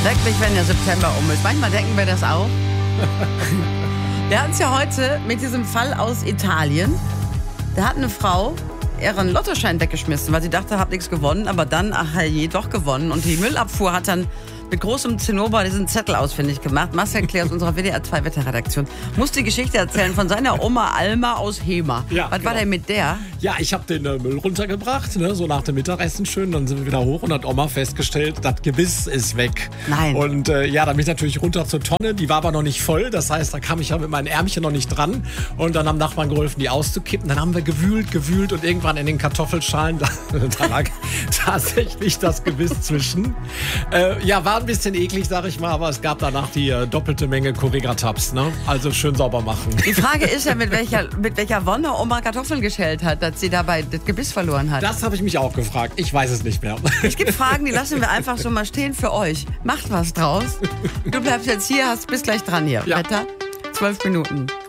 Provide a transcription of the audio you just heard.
Leck mich, wenn der September um ist. Manchmal denken wir das auch. Wir hatten es ja heute mit diesem Fall aus Italien. Da hat eine Frau ihren Lottoschein weggeschmissen, weil sie dachte, hat nichts gewonnen. Aber dann, ach je, doch gewonnen. Und die Müllabfuhr hat dann mit großem Zinnober diesen Zettel ausfindig gemacht. Marcel Claire aus unserer WDR 2 Wetterredaktion muss die Geschichte erzählen von seiner Oma Alma aus Hema. Ja, was war denn mit der? Ja, ich habe den Müll runtergebracht, ne, so nach dem Mittagessen schön. Dann sind wir wieder hoch und hat Oma festgestellt, das Gebiss ist weg. Nein. Und ja, dann bin ich natürlich runter zur Tonne. Die war aber noch nicht voll. Das heißt, da kam ich ja mit meinen Ärmchen noch nicht dran. Und dann haben Nachbarn geholfen, die auszukippen. Dann haben wir gewühlt und irgendwann in den Kartoffelschalen, da lag tatsächlich das Gebiss zwischen. Ja, war ein bisschen eklig, sag ich mal, aber es gab danach die doppelte Menge Correga-Tabs, ne? Also schön sauber machen. Die Frage ist ja, mit welcher Wonne Oma Kartoffeln geschält hat, dass sie dabei das Gebiss verloren hat. Das habe ich mich auch gefragt. Ich weiß es nicht mehr. Es gibt Fragen, die lassen wir einfach so mal stehen für euch. Macht was draus. Du bleibst jetzt hier, bist gleich dran hier. Ja. Wetter, 12 Minuten.